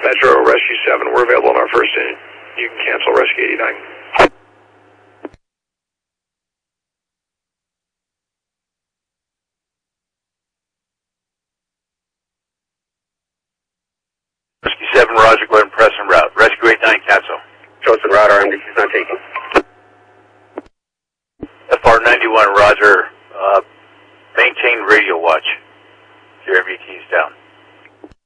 Metro, Rescue 7, we're available on our first unit. You can cancel Rescue 89. Rescue 7, roger, go ahead and press en route. Rescue 89, cancel. Chosen route, RMDC is not taking. FR91, roger.